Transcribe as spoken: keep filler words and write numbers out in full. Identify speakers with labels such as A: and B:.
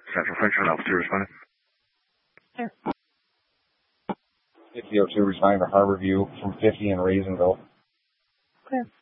A: Central Central, Alpha two responding.
B: Sure.
C: fifty oh two responding to Harborview from fifty in Raisinville.
B: Clear.